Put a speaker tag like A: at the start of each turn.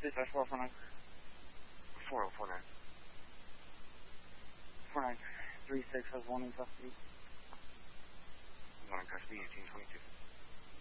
A: Dispatch 449.
B: 4049.
A: 4936 has one in custody.
B: One in custody, 1822.